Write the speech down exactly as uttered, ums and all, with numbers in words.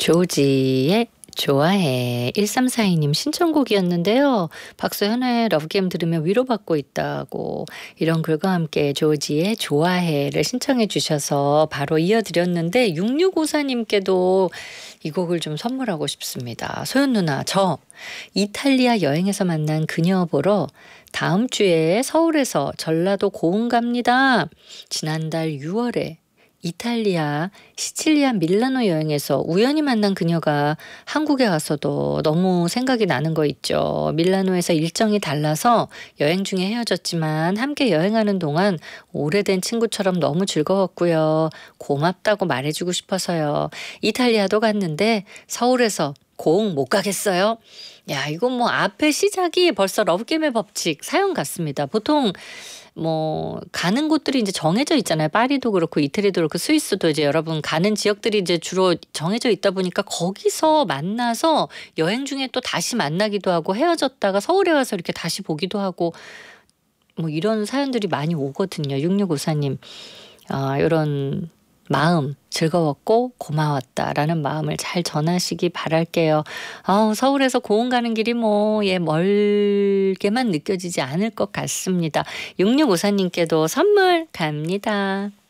조지의 좋아해. 일삼사이 님 신청곡이었는데요. 박소현의 러브게임 들으면 위로받고 있다고 이런 글과 함께 조지의 좋아해를 신청해 주셔서 바로 이어드렸는데 육육오사 님께도 이 곡을 좀 선물하고 싶습니다. 소연 누나, 저 이탈리아 여행에서 만난 그녀 보러 다음 주에 서울에서 전라도 고흥 갑니다. 지난달 유월에 이탈리아 시칠리아 밀라노 여행에서 우연히 만난 그녀가 한국에 와서도 너무 생각이 나는 거 있죠. 밀라노에서 일정이 달라서 여행 중에 헤어졌지만 함께 여행하는 동안 오래된 친구처럼 너무 즐거웠고요. 고맙다고 말해주고 싶어서요. 이탈리아도 갔는데 서울에서 고흥 못 가겠어요? 야, 이거 뭐 앞에 시작이 벌써 러브게임의 법칙 사연 같습니다. 보통 뭐 가는 곳들이 이제 정해져 있잖아요. 파리도 그렇고 이태리도 그렇고 스위스도 이제 여러분 가는 지역들이 이제 주로 정해져 있다 보니까 거기서 만나서 여행 중에 또 다시 만나기도 하고 헤어졌다가 서울에 와서 이렇게 다시 보기도 하고 뭐 이런 사연들이 많이 오거든요. 육육오사 님. 아, 이런 마음 즐거웠고 고마웠다라는 마음을 잘 전하시기 바랄게요. 아, 서울에서 고흥 가는 길이 뭐 예, 멀게만 느껴지지 않을 것 같습니다. 육육오사 님께도 선물 갑니다.